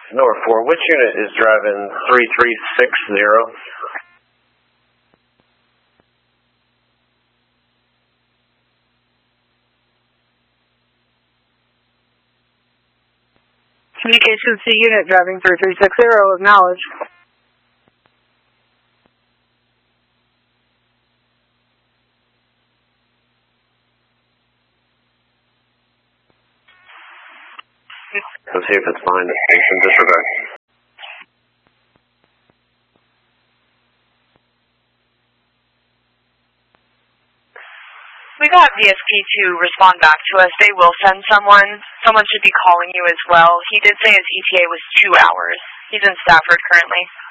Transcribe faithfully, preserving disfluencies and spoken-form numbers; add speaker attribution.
Speaker 1: North four, which unit is driving three three six zero?
Speaker 2: Communications to unit driving three three six zero, acknowledge.
Speaker 1: Let's see if it's fine. Station disregard.
Speaker 3: We got V S P to respond back to us. They will send someone. Someone should be calling you as well. He did say his E T A was two hours. He's in Stafford currently.